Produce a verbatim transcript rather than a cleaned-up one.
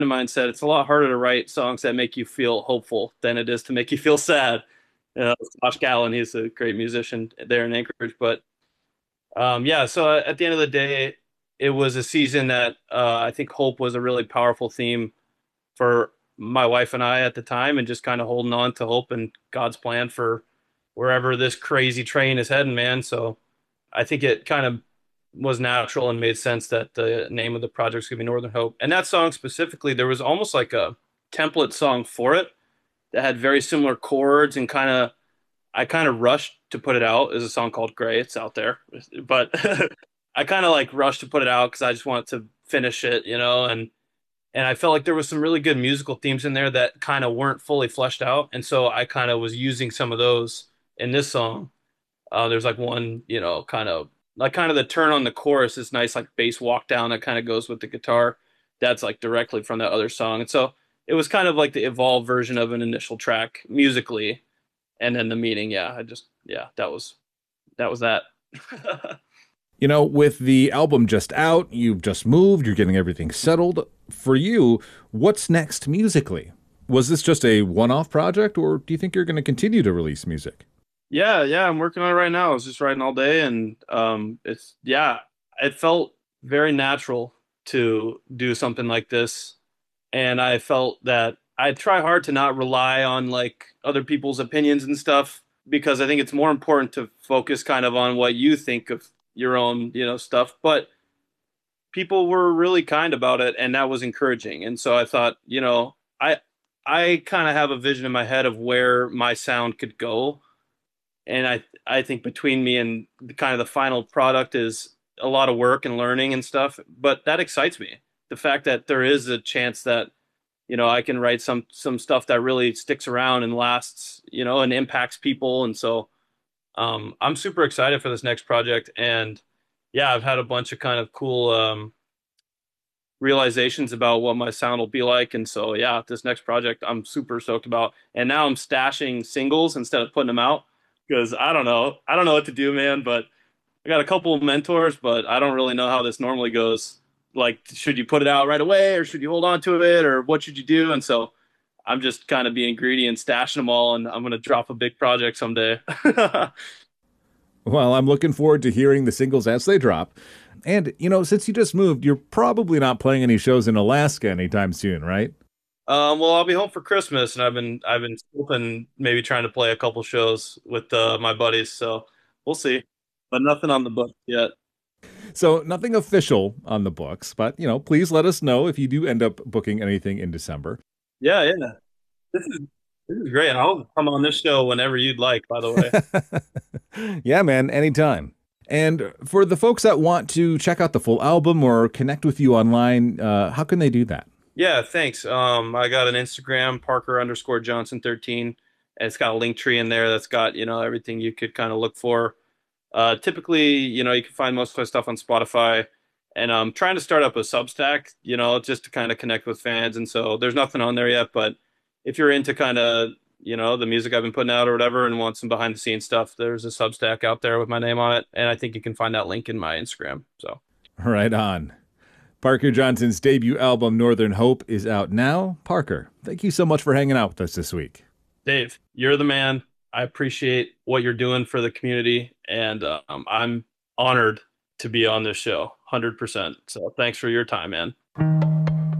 of mine said it's a lot harder to write songs that make you feel hopeful than it is to make you feel sad. Uh, Josh Gallen, he's a great musician there in Anchorage. But um, yeah, so at the end of the day, it was a season that uh, I think hope was a really powerful theme for my wife and I at the time, and just kind of holding on to hope and God's plan for wherever this crazy train is heading, man. So I think it kind of was natural and made sense that the name of the project's gonna be Northern Hope. And that song specifically, there was almost like a template song for it that had very similar chords and kind of I kind of rushed to put it out. There's a song called Gray. It's out there, but I kind of like rushed to put it out because I just wanted to finish it, you know, and and I felt like there was some really good musical themes in there that kind of weren't fully fleshed out, and so I kind of was using some of those in this song. Uh, there's like one, you know, kind of like kind of the turn on the chorus is nice, like bass walk down that kind of goes with the guitar. That's like directly from that other song, and so it was kind of like the evolved version of an initial track musically, and then the meaning. Yeah, I just yeah, that was that was that. You know, with the album just out, you've just moved, you're getting everything settled. For you, what's next musically? Was this just a one-off project, or do you think you're going to continue to release music? Yeah, yeah, I'm working on it right now. I was just writing all day, and um, it's yeah, it felt very natural to do something like this, and I felt that I try hard to not rely on like other people's opinions and stuff because I think it's more important to focus kind of on what you think of your own, you know, stuff. But people were really kind about it, and that was encouraging. And so I thought, you know, I I kind of have a vision in my head of where my sound could go, and I I think between me and the kind of the final product is a lot of work and learning and stuff, but that excites me. The fact that there is a chance that you know I can write some some stuff that really sticks around and lasts, you know, and impacts people, and so um, I'm super excited for this next project. And yeah, I've had a bunch of kind of cool um, realizations about what my sound will be like, and so yeah, this next project I'm super stoked about. And now I'm stashing singles instead of putting them out because I don't know, I don't know what to do, man. But I got a couple of mentors, but I don't really know how this normally goes. Like, should you put it out right away, or should you hold on to it, or what should you do? And so I'm just kind of being greedy and stashing them all, and I'm gonna drop a big project someday. Well, I'm looking forward to hearing the singles as they drop. And, you know, since you just moved, you're probably not playing any shows in Alaska anytime soon, right? Um, well, I'll be home for Christmas, and I've been I've been hoping maybe trying to play a couple shows with uh, my buddies. So we'll see, but nothing on the book yet. So, nothing official on the books, but, you know, please let us know if you do end up booking anything in December. Yeah, yeah. This is this is great. I'll come on this show whenever you'd like. By the way. Yeah, man, anytime. And for the folks that want to check out the full album or connect with you online, uh, how can they do that? Yeah, thanks. Um, I got an Instagram, Parker underscore Johnson thirteen, and it's got a link tree in there that's got you know everything you could kind of look for. Uh, typically, you know, you can find most of my stuff on Spotify, and I'm trying to start up a Substack, you know, just to kind of connect with fans. And so there's nothing on there yet, but if you're into kind of, you know, the music I've been putting out or whatever and want some behind the scenes stuff, there's a Substack out there with my name on it. And I think you can find that link in my Instagram. So, Right on. Parker Johnson's debut album, Northern Hope, is out now. Parker, thank you so much for hanging out with us this week. Dave, you're the man. I appreciate what you're doing for the community. And um, I'm honored to be on this show, one hundred percent. So thanks for your time, man.